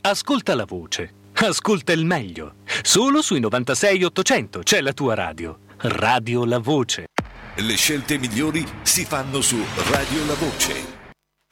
Ascolta la voce. Ascolta il meglio. Solo sui 96 800 c'è la tua radio. Radio La Voce. Le scelte migliori si fanno su Radio La Voce.